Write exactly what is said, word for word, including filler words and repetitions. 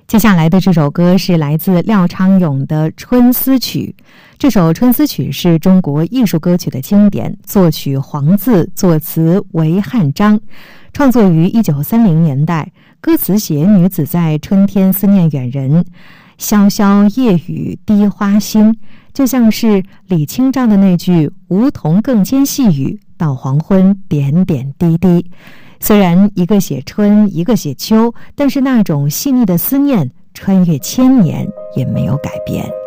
接下来的这首歌是来自廖昌永的《春思曲》。这首《春思曲》是中国艺术歌曲的经典，作曲黄自，作词韦汉章，创作于一九三零年代。歌词写女子在春天思念远人，潇潇夜雨滴花心，就像是李清照的那句“梧桐更兼细雨，到黄昏点点滴滴”。虽然一个写春，一个写秋，但是那种细腻的思念穿越千年也没有改变。